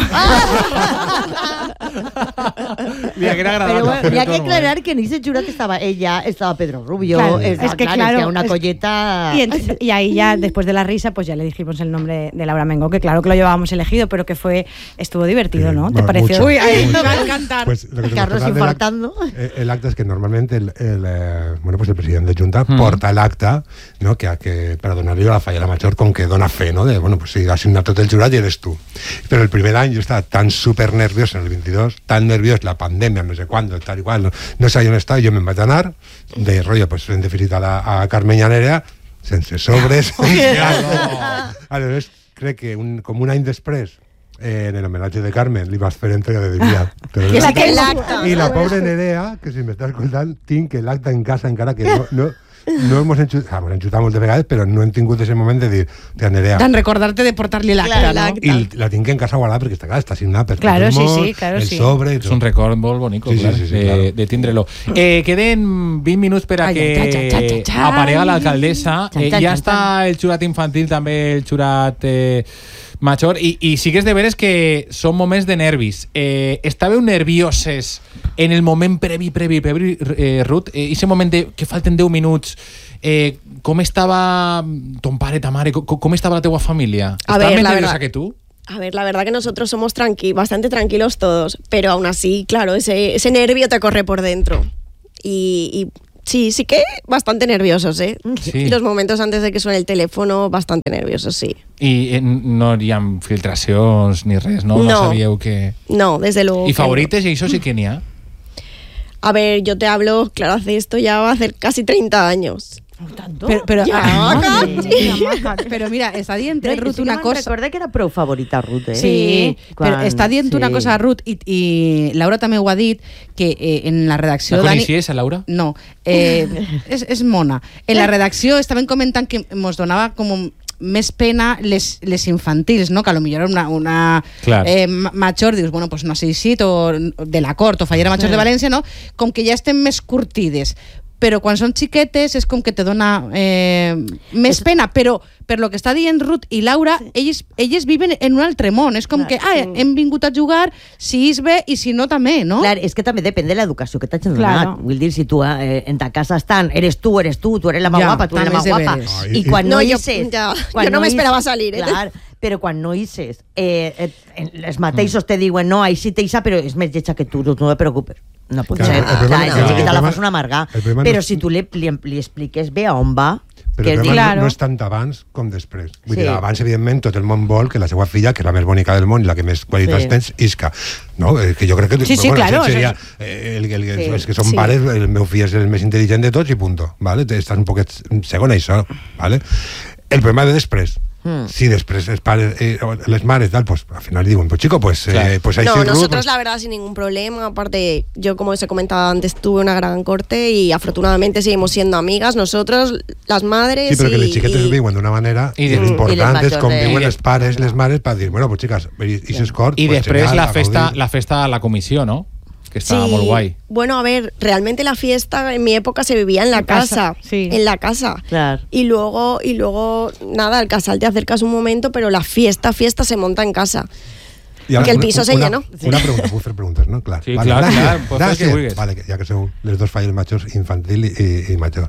Mira, que era agradable. Pero bueno, Julio había que Tormo, aclarar eh. que en ese jurat estaba ella, estaba Pedro Rubio, Claro, estaba, es que claro, claro, es que una es- colleta... Y, ent- y ahí ya, después de la risa, pues ya le dijimos el nombre de Laura Mengo, que claro que lo llevábamos elegido, pero que fue estuvo divertido, Sí, ¿no? ¿Te bueno, pareció? mucho. Uy, ahí Mucho. me va a encantar. Pues lo que te Carlos contaba del act- infartando. eh, El acta es que normalmente el, el, eh, bueno, pues el presidente de Junta Mm. porta el acta, no, que, que para donar-li a la Fallera Major con que dona fe, no? De, bueno, pues sí, ha signat tot el jurat i eres tu. Però el primer any jo estava tan super nerviós en el veintidós, tan nerviós, la pandèmia, no sé quándo, tal i qual, no, no sabia on estava, jo me'n vaig anar, de rotllo, pues hem de felicitar a, a Carmen i a Nerea, sense sobres. Aleshores, crec que un, com un any després, eh, en el homenatge de Carmen, li vas fer entrega de diviat. I és aquell acte. I la pobra Nerea, que si m'està escoltant, tinc l'acte en casa encara que no... no no hemos enxutat, ah, hemos enxutat moltes vegades, però no hem tingut ese moment de dir, tia Nerea, Dan recordarte de portar-li l'acte, Clar, no? l'acte. i la tinc en casa guardada perquè està, clar, està signada per Claro, tot el sí, món, sí, claro, el sí. sobre... i Es tot. un record molt bonico, Sí, sí, claro, sí, sí, de, claro. de tindre-lo. Eh, queden vint minuts per a Ai, que ai, ai, ai, ai, ai. aparega l'alcaldessa. Xan, Eh, xan, ja xan, està el xurat infantil, també el xurat eh, major, i, i sí que és de veres que són moments de nervis. Eh, estàveu nervioses en el moment previ, previ, previ, eh, Ruth? Eh, ese moment de, que falten deu minuts, eh, com estava ton pare, ta mare, com, com estava la teua família? A Estava ver, més la nerviosa verdad. que tu? A ver, la verdad que nosotros somos tranqui- bastante tranquilos todos, pero aún así, claro, ese, ese nervio te corre por dentro. Y, y sí, sí que bastante nerviosos, ¿eh? Sí. Y los momentos antes de que suene el teléfono, bastante nerviosos, sí. I eh, no hi ha filtracions ni res, no? No, No. sabíeu que... No, desde luego. I que no. favorites, i això sí que n'hi ha? A ver, yo te hablo, claro, hace esto ya va a hacer casi treinta años. ¿Tanto? Pero, pero, Ya, ah, casi. mira, Maca, pero mira, está dient No, Ruth sí que una me'n cosa. Recordé que era prou favorita Ruth, eh? Sí, Quan- però està dient sí. una cosa, Ruth, i, i Laura també ho ha dit, que eh, en la redacció... La Dani- coneixies, a Laura? No, eh, és, és mona. En la redacció estaven comentant que mos donava com més pena les, les infantils, no? Que a lo millor una, una Clar. eh, ma- major, dius, bueno, pues no sé si o de la Cort o Fallera Major de València, no? Com que ja estem més curtides. Però quan són xiquetes és com que te dona eh, més És- pena, però per lo que està dient Ruth i Laura, elles, elles viven en un altre món, és com Clar, que ah, sí. hem vingut a jugar, si és bé i si no també, no? Clar, és que també depèn de l'educació que t'has donat. Claro. Vull dir, si tu eh, en ta casa estan, eres tu, eres tu, tu eres la más Ja, guapa, tu eres la más també és guapa. deberes. Ai, I i- quan no, No, jo- hisses... ja, quan jo no m'esperava hisses- salir, eh? Clar, però quan no hisses, eh, eh, els mateixos te diuen, no, ahí sí te isa, però és més lletja que tu, tu no te preocupes. No pot Clar, ser. el problema- Clar, esa el chiquita la problema- fas una amarga. el problema no Però és- si tu li, li, li expliques bé a on va, Però que el és problema dir, no, Claro. no és tant abans com després. Vull Sí. dir, abans, evidentment, tot el món vol que la seva filla, que és la més bonica del món i la que més qualitats Sí. tens, isca. No? Eh, que jo crec que... Sí, sí, bueno, claro, Seria, eso eh, el, el, el, Sí. els que són Sí. pares, el meu fill és el més intel·ligent de tots i punto. Vale? Estàs un poquet segon a això. Vale? El problema de després. Mm. Si després els pares, eh, o les mares, tal, pues al final diuen, pues chico, pues, Claro. eh, pues ahí No, sí, Ruth, nosotros pues- la verdad sin ningún problema. Aparte, yo como os he comentado antes, tuve una gran corte y afortunadamente seguimos siendo amigas, nosotros, las madres. Sí, però que y- les xiquetes y- viuen d'una manera I i de- l'important I les és majors com de- viuen I els pares, les mares, per dir, bueno, pues chicas, i, i si és cort, I pues després genial, la a festa, gaudir. la festa a la comissió, no? Que està Sí, molt guai. bueno, a ver, realmente la fiesta en mi época se vivía en la En casa, casa, sí. en la casa. Claro. Y luego, y luego, nada, al casal te acercas un momento, pero la fiesta, fiesta se monta en casa. I ara, que el una- piso se una, llenó. Una pregunta, puc fer preguntes, no? Clar. Sí, clar, gràcies, clar, pots fer el que gràcies. vulguis. Vale, que ja que sou les dos falles majors, infantil i, i, i major.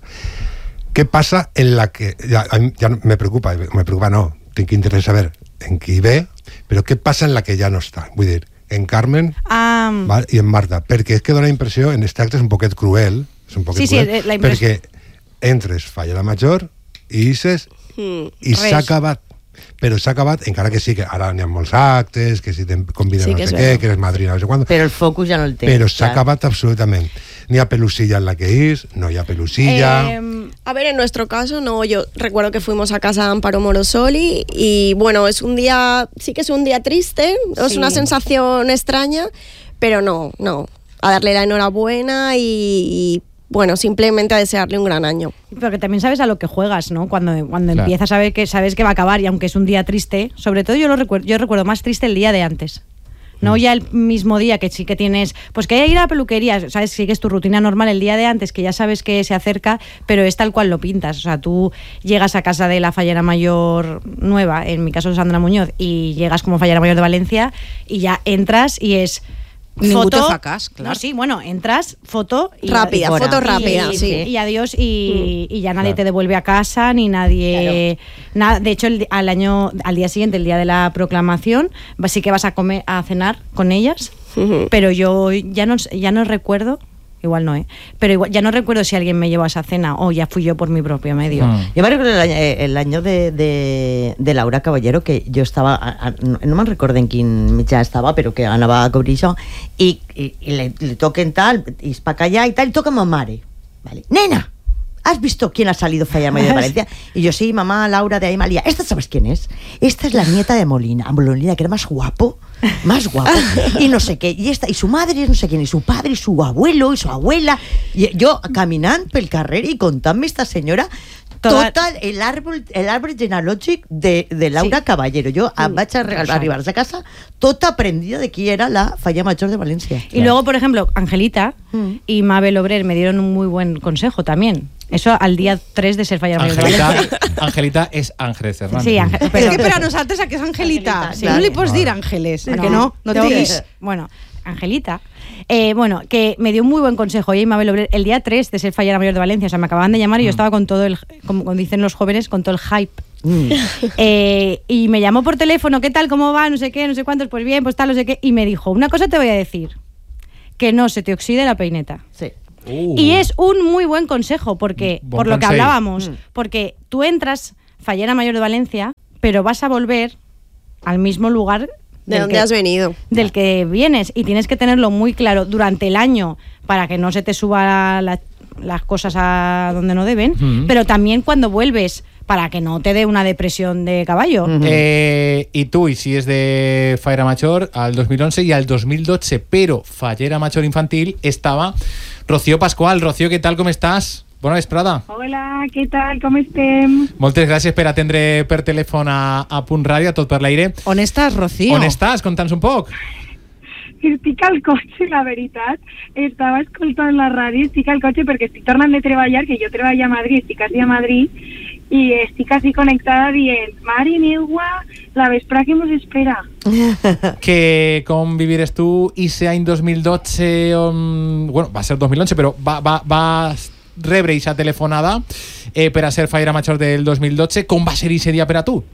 Què passa en la que... Ja, a mi ja me preocupa, me preocupa no, tinc interès saber en qui ve, però què passa en la que ja no està? Vull dir, en Carmen Ah, val, i en Marta, perquè és que dona impressió, en este acte és un poquet cruel, és un poquet Sí, sí, cruel, la impressió- perquè entres, falla la major, i dices, Mm, i res. s'ha acabat. Però s'ha acabat, encara que sí que ara n'hi ha molts actes, que si te conviden Sí, no que sé és què, verdad. que eres madrina, no sé quant, però el focus ja no el té. però s'ha clar. acabat absolutament. N'hi ha pelusilla en la que és, no hi ha pelusilla... eh, A ver, en nuestro caso, no, yo recuerdo que fuimos a casa de Amparo Morosoli y bueno, es un día, sí que es un día triste, es Sí. una sensación extraña, pero no, no, a darle la enhorabuena y, y, bueno, simplemente a desearle un gran año. Pero que también sabes a lo que juegas, ¿no? Cuando, cuando Claro. empiezas a ver que sabes que va a acabar y aunque es un día triste, sobre todo yo lo recuerdo, yo recuerdo más triste el día de antes. No ya el mismo día que sí que tienes, pues que hay que ir a la peluquería, sabes, sigues tu rutina normal el día de antes, que ya sabes que se acerca, pero es tal cual lo pintas. O sea, tú llegas a casa de la fallera mayor nueva, en mi caso Sandra Muñoz, y llegas como fallera mayor de Valencia y ya entras y es Ningú foto, te fa cas, clar. No, sí, bueno, entras, foto y Rápida, fuera. foto Y- rápida, y, sí. y adiós y, y ya nadie Claro. te devuelve a casa ni nadie nada. De hecho, el, di- al año al día siguiente, el día de la proclamación, va- sí que vas a comer a cenar con ellas, Ujú. pero yo ya no ya no recuerdo. Igual no, ¿eh? Pero igual, ya no recuerdo si alguien me llevó a esa cena o ya fui yo por mi propio medio. Mm. Jo me recordo el, eh, el año de, de, de Laura Caballero, que jo estava, a, a, no, no me'n recordo en quin mitjà estava, però que anava a cobrir això, i, i, i le, le toquen tal, i es pa callar i tal, i toca ma mare. Vale. Nena, ¿has visto quién ha salido Falla Mayor de Valencia? Y yo, sí, mamá, Laura de Aymalía. ¿Esta sabes quién es? Esta es la nieta de Molina. Molina, que era más guapo, más guapo. Y no sé qué. Y esta, y su madre es no sé quién, y su padre, y su abuelo, y su abuela. Y yo, caminant pel carrer y contando esta señora Toda- tot el árbol, el árbol genealògic de, de Laura Sí. Caballero. Jo em vaig a, a arribar a casa tota aprendida de qui era la Falla Major de Valencia. Y luego, por ejemplo, Angelita Mm. y Mabel Obrer me dieron un muy buen consejo también. Eso al día tres de ser fallera mayor de Angelita, Valencia. Angelita és Ángeles Hernández. Sí, Ángel, És pero, que per a nosaltres aquí és Angelita. Angelita, Sí, clar. no li pots dir Ángeles, perquè no, no tengo tienes. que- bueno, Angelita, eh, bueno, que me dio un muy buen consejo. Ella y Mabel Obrer, el día tres de ser fallera mayor de Valencia, o sea, me acababan de llamar y yo estaba con todo el, como dicen los jóvenes, con todo el hype Mm. Eh, y me llamó por teléfono, ¿qué tal, cómo va, no sé qué, no sé cuántos, pues bien, pues tal, no sé qué, y me dijo, una cosa te voy a decir, que no se te oxide la peineta. Sí. Uh. Y es un muy buen consejo, porque Bon por lo que consell. hablábamos, Mm. porque tú entras Fallera Mayor de Valencia, pero vas a volver al mismo lugar ¿De del dónde que- has venido? del que vienes, y tienes que tenerlo muy claro durante el año para que no se te suba la- las cosas a donde no deben, Mm. pero también cuando vuelves para que no te dé una depresión de caballo. Mm. Eh, I tu, i si és de Fallera Major, al dos mil onze i al dos mil dotze, però Fallera Major infantil estava Rocío Pascual. Rocío, què tal, com estàs? Bona vesprada. Hola, què tal, com estem? Moltes gràcies per atendre per telèfon a, a Punt Ràdio, a tot per l'aire. On estàs, Rocío? On estàs? Conta'ns un poc. Estic al cotxe, la veritat. Estava escoltant la ràdio, estic al cotxe perquè estic tornant de treballar, que jo treballo a Madrid, estic quasi a Madrid, i estic quasi connectada dient, mare meua, la vesprà que mos espera. Que com vivires tu ese any dos mil dotze, on, bueno, va ser dos mil onze, però va, va, va rebre aquesta telefonada eh, per a ser Fallera Major del dos mil dotze. Com va ser ese dia per a tu?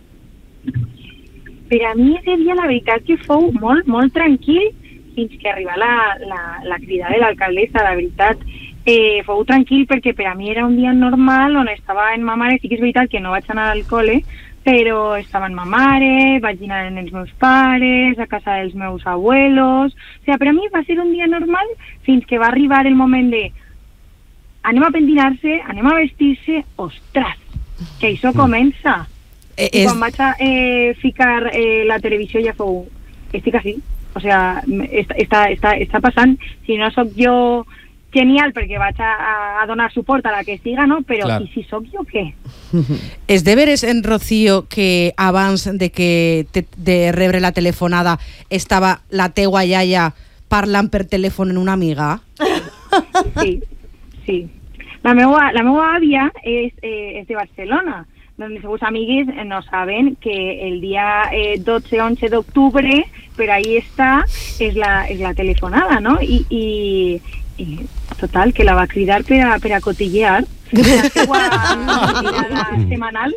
Per a mi ese dia la veritat que fou molt, molt tranquil fins que arriba la, la, la crida de l'alcaldessa, la veritat. Eh, fou tranquil perquè per a mi era un dia normal on estava en ma mare. Sí que és veritat que no vaig anar al col·le, però estava en ma mare, vaig anar amb els meus pares, a casa dels meus abuelos. O sigui, per a mi va ser un dia normal fins que va arribar el moment de anem a pentinar-se, anem a vestir-se, ostres, que això comença. Eh, I és- quan vaig a eh, ficar eh, la televisió ja fou, estic així, o sea, està, està, està, està passant, si no sóc jo genial perquè vaig a, a donar suport a la que siga, no? Però Clar. i si sóc jo què? És de veres, en Rocío, que abans de que te, de rebre la telefonada estava la teua iaia parlant per telèfon en una amiga? Sí, sí. La meva, la meva àvia és, eh, és de Barcelona, doncs els seus amigues no saben que el dia eh, dotze onze d'octubre, per ahí està, és la, és la telefonada, no? I, i, i total, que la va cridar per a, per a cotillear la seva mirada semanal.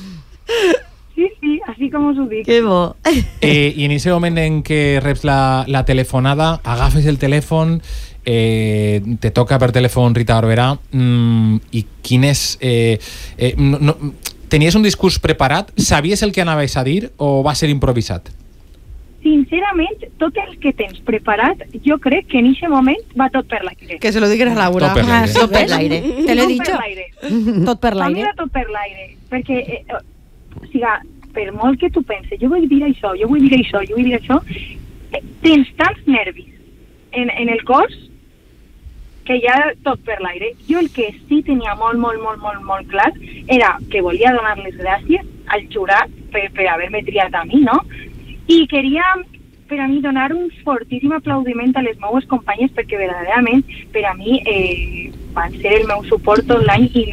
Sí, sí, així com us ho dic. Que bo. Eh, I en ese moment en què reps la, la telefonada, agafes el telèfon, eh, te toca per telèfon Rita Barberà, mm, i quin és... Eh, eh, no, no, tenies un discurs preparat? Sabies el que anaves a dir o va ser improvisat? Sincerament, tot el que tens preparat, jo crec que en aquest moment va tot per l'aire. Que se lo digues a Laura. Tot per l'aire. Ah, sí, Tot per ¿ves? l'aire. Te lo he Tot dicho. per l'aire. Tot per A mi l'aire. va tot per l'aire, perquè, eh, o sigui, per molt que tu penses, jo vull dir això, jo vull dir això, jo vull dir això, eh, tens tants nervis en, en el cos que ja tot per l'aire. Jo el que sí tenia molt, molt, molt, molt, molt clar era que volia donar les gràcies al jurat per, per haver-me triat a mi, no? I queria, per a mi, donar un fortíssim aplaudiment a les meues companyes perquè verdaderament per a mi eh, van ser el meu suport tot l'any i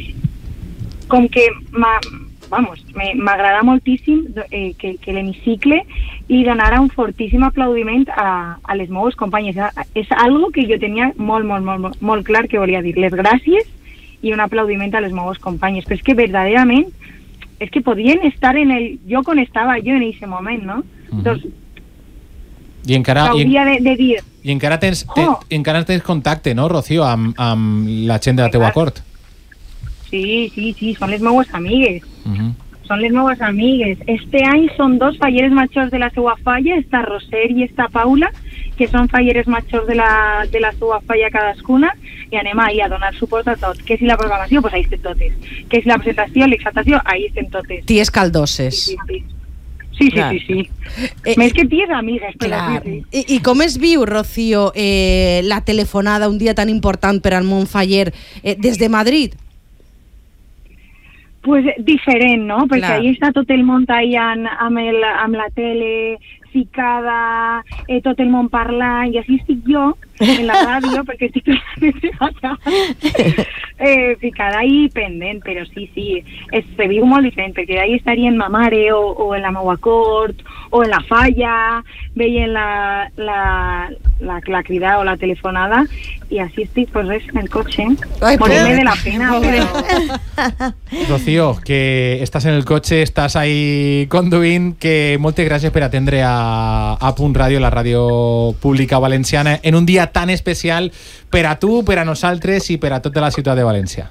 com que m'ha vamos, me- m'agrada moltíssim eh, que, que l'hemicicle li donara un fortíssim aplaudiment a, a les meues companyes. És algo que jo tenia molt, molt, molt, molt, molt clar que volia dir. Les gràcies i un aplaudiment a les meues companyes. Però és que verdaderament és que podien estar en el lloc on estava jo en aquest moment, no? Mhm. Doncs I encara, i, hauria de, de dir i encara, tens, te, Oh. encara tens contacte, no, Rocío, amb, amb la gent de la teua cort? sí, sí, sí, són les meues amigues. Uh -huh. Són les meues amigues. Este any són dos falleres majors de la seua falla, està Roser i està Paula, que són falleres majors de la, de la seua falla cadascuna, i anem ahir a donar suport a tot. Que si la programació, doncs ahí estem totes. Que si la presentació, l'exaltació, ahí estem totes. Ties caldoses. Sí, sí, sí, sí, Clar. sí, sí. Eh, Més que ties amigues, però Clar. sí, sí. I, I com es viu, Rocío, eh, la telefonada un dia tan important per al món faller eh, des de Madrid? Pues diferent, no? Perquè Clar. ahí està tot el món tallant amb, el, amb la tele ficada, eh, tot el món parlant, i així estic jo en la ràdio, perquè estic eh, ficada ahí pendent, però sí, sí, es se viu molt diferent, perquè ahí estarien ma mare o, o en la meua cort, o en la falla, veien la, la, la, la cridada o la telefonada, i així estic, pues res, en el cotxe. Morirme de la pena, però... Rocío, que estás en el coche, estás ahí conduint, que moltes gràcies per atendre a, a Punt Ràdio, la ràdio pública valenciana, en un dia tan especial per a tu, per a nosaltres i per a tota la ciutat de València.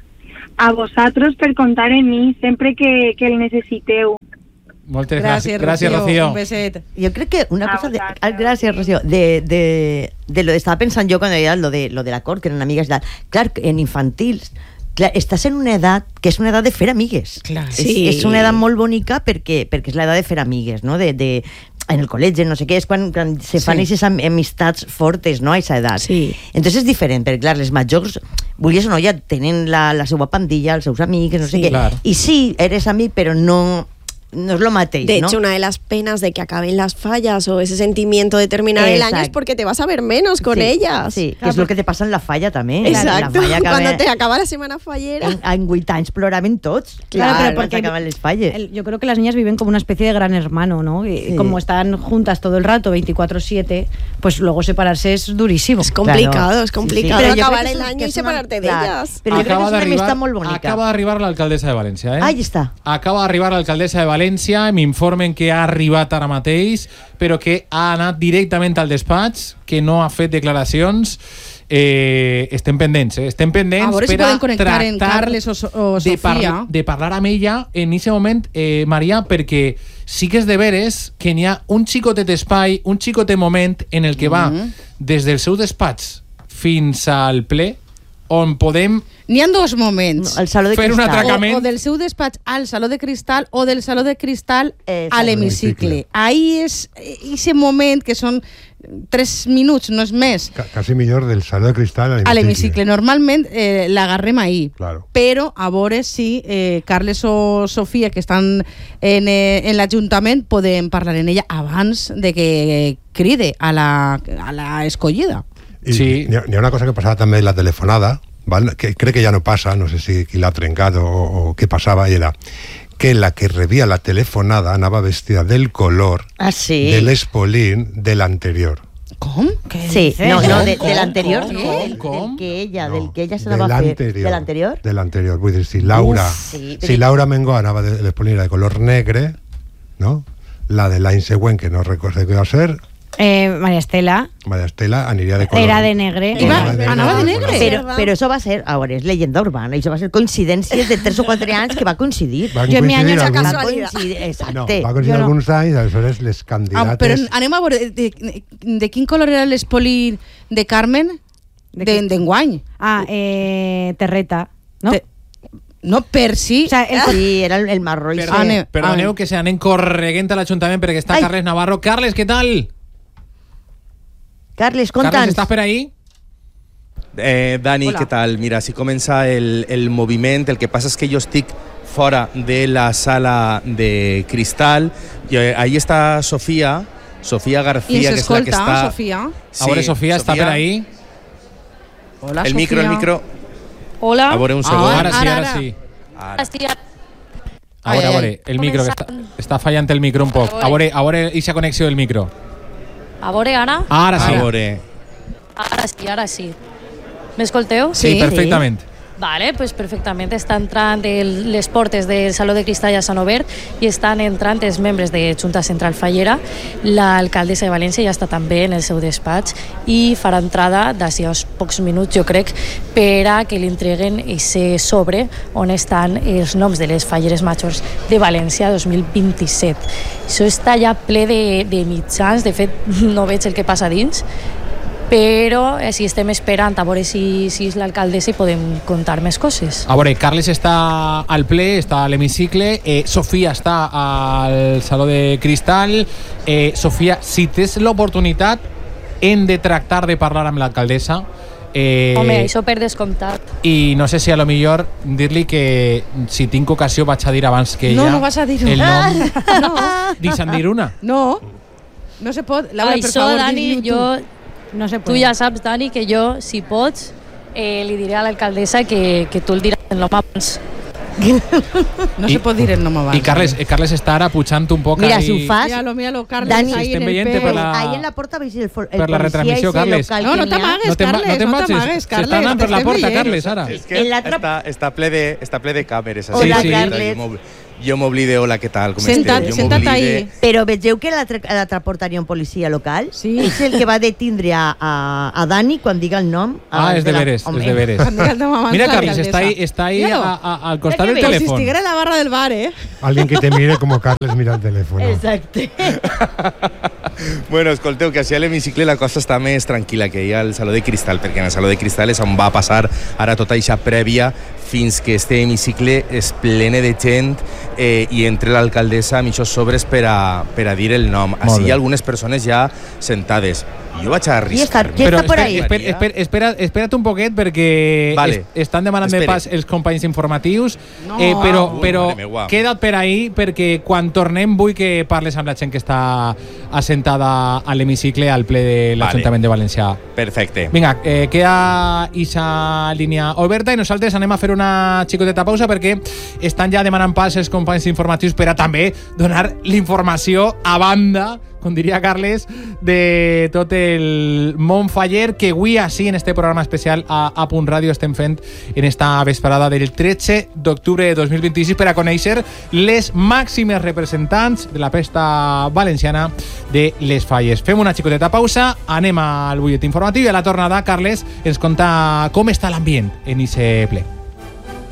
A vosaltres per contar en mi sempre que, que el necessiteu. Moltes gràcies, gràcies, Rocío. Un beset. Yo creo que una Ah, cosa de... gracias. ah, gracias, Rocío. De, de, de lo estaba pensando yo cuando era lo de, lo de la cor, que eran amigas y tal. Claro, en infantils, clar, estàs en una edat que és una edat de fer amigues. Clar. És, Sí. és una edat molt bonica perquè, perquè és l'edat de fer amigues, no? De, de, en el col·legi, no sé què, és quan, quan se fan Sí. aquestes amistats fortes, no?, a aquesta edat. Sí. Entonces és diferent, perquè, clar, les majors, vulguis o no, ja tenen la, la seva pandilla, els seus amics, no sé Sí. què. Clar. I sí, eres amic, però no, no es lo mateix, De ¿no? hecho, una de las penas de que acaben las fallas o ese sentimiento de terminar el año es Exacto. porque te vas a ver menos con Sí, ellas. Sí, que és el que te passa en la falla també. La- Exacto. La falla acaba, Cuando te acaba la semana fallera. en, en vuit anys ploraven tots. Claro, Claro, porque porque acaban les falles. El- yo creo que las niñas viven como una especie de gran hermano, ¿no? Y Sí. como están juntas todo el rato, veinticuatro siete, pues luego separarse es durísimo. Es complicado, Claro. es complicado Sí, sí. Pero yo acabar creo que el es un- año que y es una- separarte de claro. ellas. Pero yo creo que es una d'arribar- amistad molt bonica. Acaba d'arribar l'alcaldessa de València, eh? Ahí està. Acaba d'arribar l'alcaldessa de València, m'informen que ha arribat ara mateix, però que ha anat directament al despatx, que no ha fet declaracions. Eh, estem pendents, eh? Estem pendents A veure si per poden connectar en tractar Carles o, So- o de, par Sofia. de parlar amb ella en aquest moment, eh, Maria, perquè sí que és de veres que n'hi ha un xicotet espai, un xicotet moment en el que va des del seu despatx fins al ple, on podem N'hi ha dos moments. El saló de Fer un cristal. atracament. O, o del seu despatx al Saló de Cristal o del Saló de Cristal Exacte. a l'hemicicle. Ahí és aquest moment que són tres minuts, no és més, Ca- Casi millor del saló de cristal al a l'hemicicle. Normalment eh, l'agarrem ahí. Claro. Però a veure si eh, Carles o Sofia, que estan en, eh, en l'Ajuntament, poden parlar en ella abans de que cride a la, a la escollida. I Sí. N'hi ha, n'hi ha una cosa que passava també en la telefonada, val? Que crec que ja no passa, no sé si qui l'ha trencat o, o què passava, i era que la que rebia la telefonada anava vestida del color Ah, sí. del espolín de l'anterior. Com? Què Sí, dices? no, no, de, Com, del anterior, com, no, com, del, com? del que ella, No, del que ella se de la va fer. l'anterior. De l'anterior? De l'anterior. Vull dir, si Laura, Uf, sí, si però- Laura Mengó anava de l'espolín era de color negre, no? La de l'any següent, que no recordo què va ser, Eh, María Estela Maria Estela aniria de color... era de negre. Iba- anava de negre. Pero, Verdad. pero eso va a ser, ahora es leyenda urbana, y eso va a ser coincidencias de tres o cuatro años que va a coincidir. Van Jo en mi coincidir año alguns- sacaso- Va a Casualidad. coincidir, No, exacte. va coincidir Jo no. alguns anys, aleshores les Ah, candidates... però anem a veure, de, de, de quin color era l'espolí de Carmen De d'enguany? Ah, eh, Terreta, ¿no? Te- no, per si... O sea, el- Sí, era el, el marró. y Perdone, se- Ane- perdoneu Ane. que se anem correguent a l'Ajuntament perquè està Ai. Carles Navarro. Carles, què tal? Carles, Carles, conta'ns. estàs per ahí? Eh, Dani, Hola. què tal? Mira, si comença el, el moviment, el que passa és que jo estic fora de la sala de cristal. I, eh, ahí està Sofia, Sofia I García, ens que és la que escolta, està... Sofia. A veure, Sofia, està per ahí? Hola, El Sofia. micro, el micro. Hola. A veure, un Ah, segon. Ara sí, ara, ara ara. sí. Ara. Estic a... A veure, a Ai, ai. veure, el micro, que està, Començant. està fallant el micro un poc. A veure, a veure, eixa connexió del micro. A veure, ara? Ara sí. A veure. Ara sí, ara sí. M'escolteu? Sí, Sí. perfectament. Vale, pues perfectament. Està entrant el, les portes del Saló de Cristall a Sant Obert i estan entrant els membres de Junta Central Fallera. L'alcaldessa de València ja està també en el seu despatx i farà entrada d'ací a uns pocs minuts, jo crec, per a que li entreguen ese sobre on estan els noms de les falleres majors de València dos mil vint-i-set. Això està ja ple de, de mitjans, de fet no veig el que passa dins, però eh, si estem esperant a veure si, si és l'alcaldessa i podem contar més coses. A veure, Carles està al ple, està a l'hemicicle, eh, Sofia està al Saló de Cristal. Eh, Sofia, si tens l'oportunitat, hem de tractar de parlar amb l'alcaldessa. Eh, Home, això per descomptat. I no sé si a lo millor dir-li que si tinc ocasió vaig a dir abans que No, ella no vas a dir-ho. el nom. No, Deixa'm dir una. no, no se pot. Laura, per Això, favor, Dani, dis-li tu. jo, No se tu puede. ja saps, Dani, que jo, si pots, eh, li diré a l'alcaldessa que, que tu el diràs en l'home abans. No I- se pot dir el nom abans. I Carles, eh, Carles està ara pujant un poc Mira, ahí... si ho fas... Míralo, míralo, Carles, Dani, ahí en estem el veient pez. per la- Ahí en la porta veig el, fo- el per la policia retransmissió, ese Carles. local No, no que n'hi ha. t'amagues, No te'n Carles, no te'n no marxis. t'amagues, Carles. S'està anant per la t'estem porta, veient. Carles, ara. És que En l'altre- està, està, ple de, està ple de càmeres. Hola, així. Carles. Jo m'obli- Jo m'oblide, hola, què tal? Com Senta't, esteu? Jo senta't m'oblide- ahí. Però vegeu que a l'altre a l'altre porta hi ha un policia local? Sí. És el que va detindre a, a, a Dani quan diga el nom. Ah, abans és de la- veres, Home. és de veres. Cuando cantamos abans Mira, la Carles, alcaldesa. està ahí, està ahí Míralo. a, a, al costat Mira del que Como veus, si telèfon. estiguera en la barra del bar, ¿eh? Alguien que te mire como Carles mira el teléfono. Exacte. Bueno, escolteu, que així a l'hemicicle la cosa està més tranquil·la que hi ha al Saló de Cristal, perquè en el Saló de Cristal és on va passar ara tota aquesta prèvia fins que este hemicicle es plene de gent eh, i entre l'alcaldessa amb aquests sobres per a, per a dir el nom. Així bé. hi ha algunes persones ja sentades. Jo vaig a Qui està, arriscar-me. qui està por espera, ahí? espera, espera, espera, espera't un poquet perquè Vale. es, estan demanant de Espere. pas els companys informatius, No. eh, però, Ui, però mare meua. queda't per ahí perquè quan tornem vull que parles amb la gent que està assentada a l'hemicicle al ple de l'Ajuntament de València. Perfecte. Vinga, eh, queda ixa línia oberta i nosaltres anem a fer una xicoteta pausa perquè estan ja demanant pas els companys informatius per a també donar l'informació a banda, com diria Carles, de tot el món faller que avui així en este programa especial a A Punt Ràdio estem fent en esta vesprada del tretze d'octubre de dos mil vint-i-sis per a conèixer les màximes representants de la pesta valenciana de les falles. Fem una xicoteta pausa, anem al butlletí informatiu i a la tornada Carles ens conta com està l'ambient en ese ple.